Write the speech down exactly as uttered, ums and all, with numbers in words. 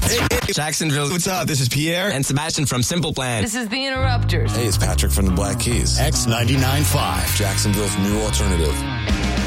Hey, hey, Jacksonville, what's up? This is Pierre and Sebastian from Simple Plan. This is the Interrupters. Hey, it's Patrick from the Black Keys. X ninety-nine point five, Jacksonville's new alternative.